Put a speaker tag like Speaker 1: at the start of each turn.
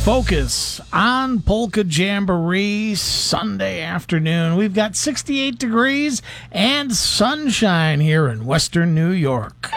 Speaker 1: Focus on Polka Jamboree Sunday afternoon. We've got 68 degrees and sunshine here in Western New York.